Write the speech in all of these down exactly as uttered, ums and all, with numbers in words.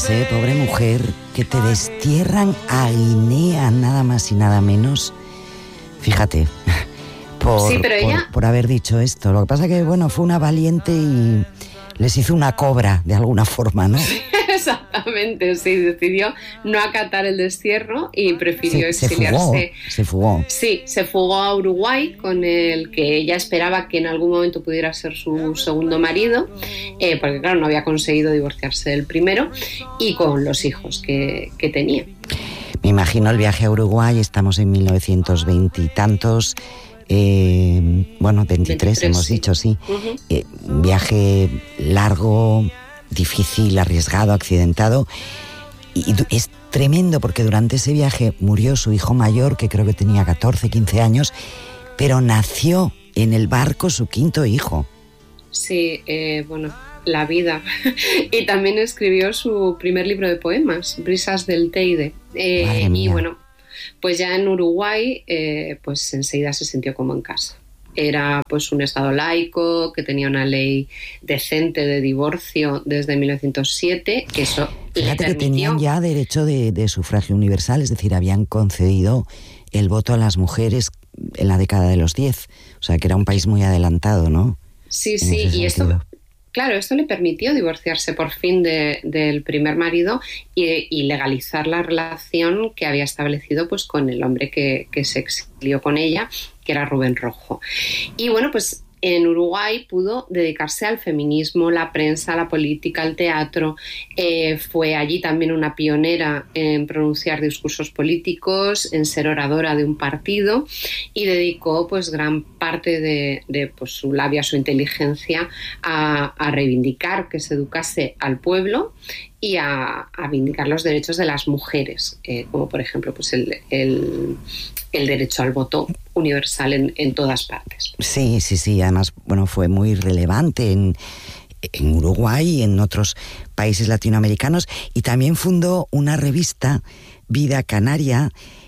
Eh, pobre mujer, que te destierran a Guinea, nada más y nada menos. Fíjate, por, sí, pero ella... por, por haber dicho esto. Lo que pasa que, bueno, fue una valiente y les hizo una cobra, de alguna forma, ¿no? Exactamente, sí, decidió no acatar el destierro y prefirió se, exiliarse. Se fugó, se fugó. Sí, se fugó a Uruguay, con el que ella esperaba que en algún momento pudiera ser su segundo marido, eh, porque claro, no había conseguido divorciarse del primero, y con los hijos que, que tenía. Me imagino el viaje a Uruguay, estamos en mil novecientos veinte y tantos, eh, bueno, veintitrés, veintitrés hemos sí. dicho, sí. Uh-huh. Eh, un viaje largo, difícil, arriesgado, accidentado, y es tremendo porque durante ese viaje murió su hijo mayor, que creo que tenía catorce, quince años, pero nació en el barco su quinto hijo. Sí, eh, bueno, la vida. Y también escribió su primer libro de poemas, Brisas del Teide. Eh, y bueno, pues ya en Uruguay, eh, pues enseguida se sintió como en casa. Era pues un estado laico que tenía una ley decente de divorcio desde mil novecientos siete, que eso Fíjate le permitió... que tenían ya derecho de, de sufragio universal, es decir, habían concedido el voto a las mujeres en la década de los diez, o sea que era un país muy adelantado, ¿no? Sí, sí, y esto... Claro, esto le permitió divorciarse por fin de, del primer marido y, y legalizar la relación que había establecido pues, con el hombre que, que se exilió con ella, que era Rubén Rojo. Y bueno, pues en Uruguay pudo dedicarse al feminismo, la prensa, la política, el teatro. Eh, fue allí también una pionera en pronunciar discursos políticos, en ser oradora de un partido, y dedicó pues gran parte de, de pues, su labia, su inteligencia a, a reivindicar que se educase al pueblo y a, a vindicar los derechos de las mujeres, eh, como por ejemplo pues el, el, el derecho al voto universal en, en todas partes. Sí, sí, sí, además bueno, fue muy relevante en, en Uruguay y en otros países latinoamericanos, y también fundó una revista, Vida Canaria,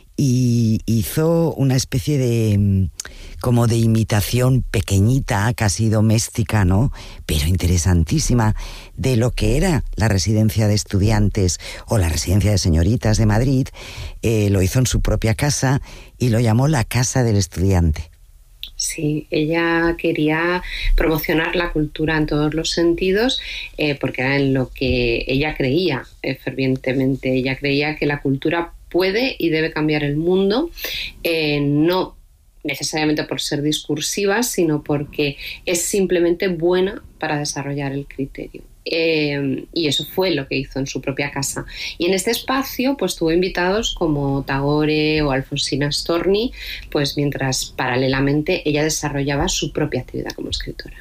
y hizo una especie de como de imitación pequeñita, casi doméstica, ¿no? Pero interesantísima, de lo que era la residencia de estudiantes o la residencia de señoritas de Madrid. Eh, lo hizo en su propia casa y lo llamó la Casa del Estudiante. Sí, ella quería promocionar la cultura en todos los sentidos, eh, porque era en lo que ella creía eh, fervientemente. Ella creía que la cultura puede y debe cambiar el mundo, eh, no necesariamente por ser discursiva, sino porque es simplemente buena para desarrollar el criterio. Eh, y eso fue lo que hizo en su propia casa. Y en este espacio pues tuvo invitados como Tagore o Alfonsina Storni, pues mientras paralelamente ella desarrollaba su propia actividad como escritora.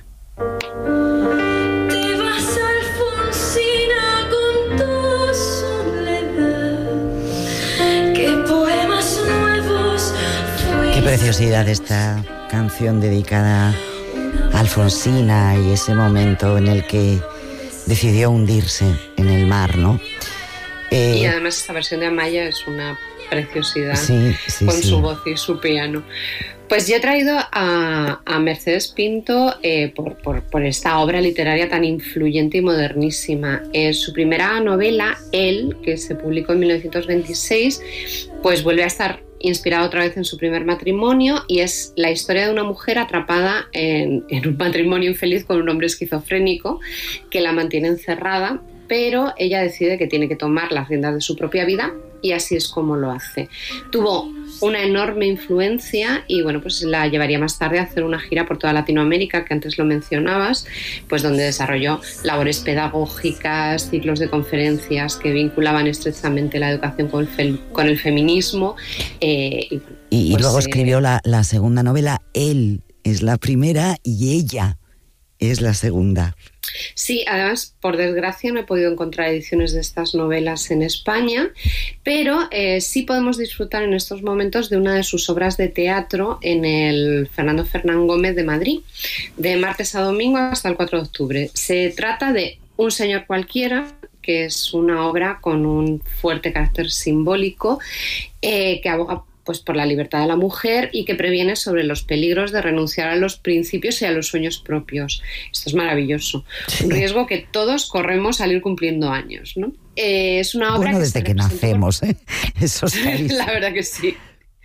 Qué preciosidad esta canción dedicada a Alfonsina y ese momento en el que decidió hundirse en el mar, ¿no? Eh, y además esta versión de Amaya es una preciosidad, sí, sí, con sí. su voz y su piano. Pues yo he traído a, a Mercedes Pinto eh, por, por, por esta obra literaria tan influyente y modernísima. Eh, su primera novela, Él, que se publicó en mil novecientos veintiséis, pues vuelve a estar inspirada otra vez en su primer matrimonio, y es la historia de una mujer atrapada en, en un matrimonio infeliz con un hombre esquizofrénico que la mantiene encerrada, pero ella decide que tiene que tomar las riendas de su propia vida, y así es como lo hace. Tuvo una enorme influencia y bueno, pues la llevaría más tarde a hacer una gira por toda Latinoamérica, que antes lo mencionabas, pues donde desarrolló labores pedagógicas, ciclos de conferencias que vinculaban estrechamente la educación con el, fe, con el feminismo. Eh, y, y, pues, y luego eh, escribió la, la segunda novela, Él es la primera y ella es la segunda. Sí, además, por desgracia, no he podido encontrar ediciones de estas novelas en España, pero eh, sí podemos disfrutar en estos momentos de una de sus obras de teatro en el Fernando Fernán Gómez de Madrid, de martes a domingo hasta el cuatro de octubre. Se trata de Un señor cualquiera, que es una obra con un fuerte carácter simbólico, eh, que aboga pues por la libertad de la mujer y que previene sobre los peligros de renunciar a los principios y a los sueños propios. Esto es maravilloso. Sí. Un riesgo que todos corremos al ir cumpliendo años, ¿no? Eh, es una obra bueno, que desde que nacemos, por... ¿eh? Eso es la verdad que sí.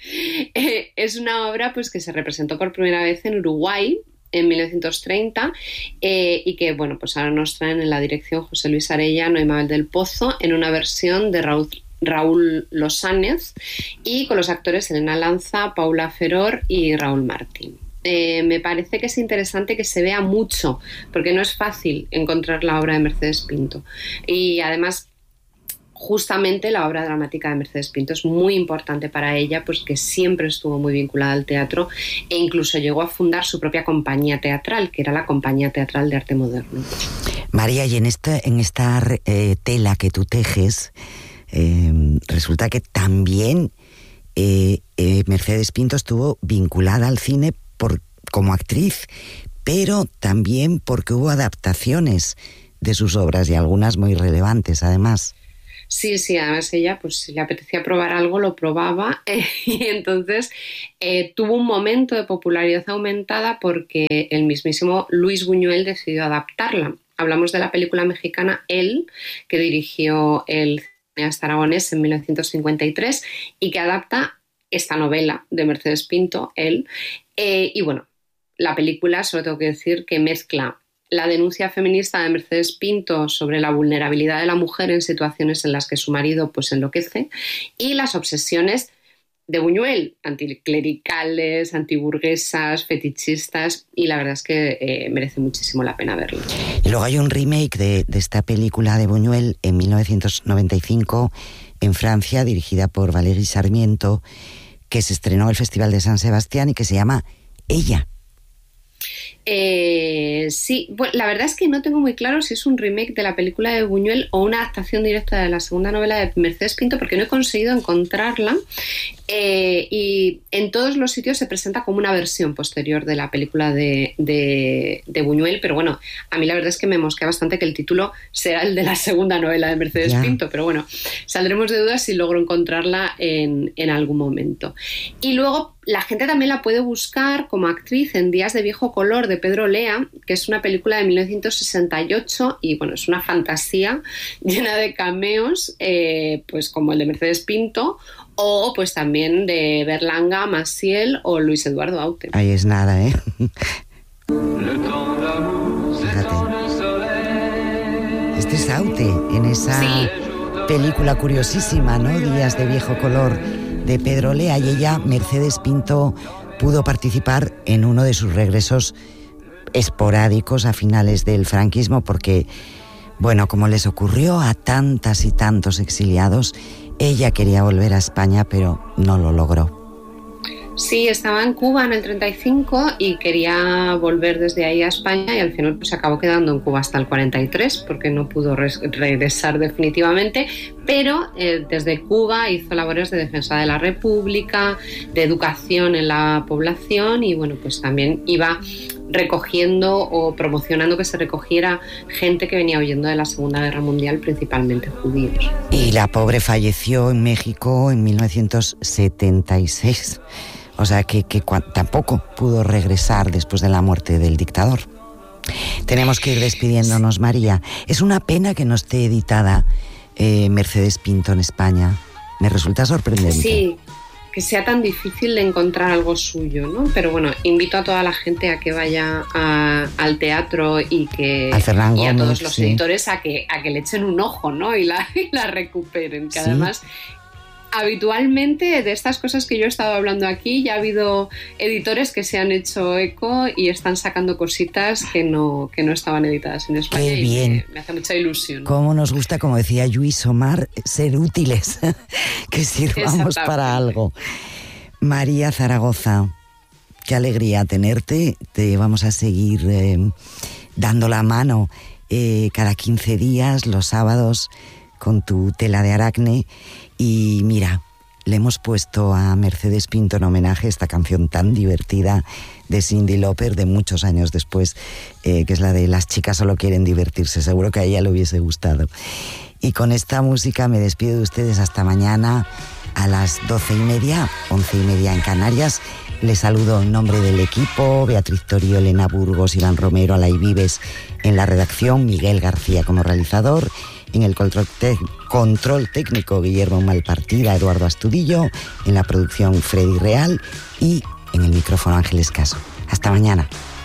Eh, es una obra pues que se representó por primera vez en Uruguay en mil novecientos treinta eh, y que, bueno, pues ahora nos traen en la dirección José Luis Arellano y Mabel del Pozo en una versión de Raúl Raúl Losánez y con los actores Elena Lanza, Paula Feror y Raúl Martín. Eh, me parece que es interesante que se vea mucho, porque no es fácil encontrar la obra de Mercedes Pinto. Y además, justamente la obra dramática de Mercedes Pinto es muy importante para ella, pues que siempre estuvo muy vinculada al teatro e incluso llegó a fundar su propia compañía teatral, que era la Compañía Teatral de Arte Moderno. María, y en esta, en esta eh, tela que tú tejes, Eh, resulta que también eh, eh, Mercedes Pinto estuvo vinculada al cine por, como actriz, pero también porque hubo adaptaciones de sus obras y algunas muy relevantes además. Sí, sí, además ella, pues si le apetecía probar algo, lo probaba eh, y entonces eh, tuvo un momento de popularidad aumentada porque el mismísimo Luis Buñuel decidió adaptarla. Hablamos de la película mexicana Él, que dirigió el cineasta aragonés en mil novecientos cincuenta y tres y que adapta esta novela de Mercedes Pinto, Él. Eh, y bueno, la película, solo tengo que decir que mezcla la denuncia feminista de Mercedes Pinto sobre la vulnerabilidad de la mujer en situaciones en las que su marido pues enloquece y las obsesiones de Buñuel, anticlericales, antiburguesas, fetichistas, y la verdad es que eh, merece muchísimo la pena verlo. Y luego hay un remake de, de esta película de Buñuel en mil novecientos noventa y cinco en Francia, dirigida por Valéry Sarmiento, que se estrenó en el Festival de San Sebastián y que se llama Ella. Eh, sí, bueno, la verdad es que no tengo muy claro si es un remake de la película de Buñuel o una adaptación directa de la segunda novela de Mercedes Pinto, porque no he conseguido encontrarla eh, y en todos los sitios se presenta como una versión posterior de la película de, de, de Buñuel, pero bueno, a mí la verdad es que me mosquea bastante que el título sea el de la segunda novela de Mercedes yeah. Pinto, pero bueno, saldremos de dudas si logro encontrarla en, en algún momento. Y luego la gente también la puede buscar como actriz en Días de viejo color de Pedro Lea, que es una película de mil novecientos sesenta y ocho y bueno, es una fantasía llena de cameos, eh, pues como el de Mercedes Pinto o pues también de Berlanga, Maciel o Luis Eduardo Aute. Ahí es nada, ¿eh? Este es Aute en esa sí. película curiosísima, ¿no? Días de viejo color de Pedro Lea, y ella, Mercedes Pinto, pudo participar en uno de sus regresos esporádicos a finales del franquismo porque, bueno, como les ocurrió a tantas y tantos exiliados, ella quería volver a España, pero no lo logró. Sí, estaba en Cuba en el treinta y cinco y quería volver desde ahí a España y al final pues acabó quedando en Cuba hasta el cuarenta y tres porque no pudo res- regresar definitivamente, pero eh, desde Cuba hizo labores de defensa de la República, de educación en la población y bueno, pues también iba recogiendo o promocionando que se recogiera gente que venía huyendo de la Segunda Guerra Mundial, principalmente judíos. Y la pobre falleció en México en mil novecientos setenta y seis. O sea que, que tampoco pudo regresar después de la muerte del dictador. Tenemos que ir despidiéndonos, María. Es una pena que no esté editada eh, Mercedes Pinto en España. Me resulta sorprendente. Sí, que sea tan difícil de encontrar algo suyo, ¿no? Pero bueno, invito a toda la gente a que vaya a, al teatro y que a Fernán y a Gómez, todos los sí. editores a que, a que le echen un ojo, ¿no? Y la, y la recuperen, que sí. además habitualmente de estas cosas que yo he estado hablando aquí ya ha habido editores que se han hecho eco y están sacando cositas que no, que no estaban editadas en España. Qué bien. Y me, me hace mucha ilusión. Cómo nos gusta, como decía Lluís Omar, ser útiles, que sirvamos para algo. María Zaragoza, qué alegría tenerte. Te vamos a seguir eh, dando la mano eh, cada quince días, los sábados, con tu tela de Aracne. Y mira, le hemos puesto a Mercedes Pinto en homenaje esta canción tan divertida de Cyndi Lauper de muchos años después, eh, que es la de Las chicas solo quieren divertirse. Seguro que a ella le hubiese gustado. Y con esta música me despido de ustedes hasta mañana a las doce y media, once y media en Canarias. Les saludo en nombre del equipo, Beatriz Torio, Elena Burgos, Iván Romero, Alay Vives en la redacción, Miguel García como realizador, en el control, te- control técnico Guillermo Malpartida, Eduardo Astudillo, en la producción Freddy Real y en el micrófono Ángeles Caso. Hasta mañana.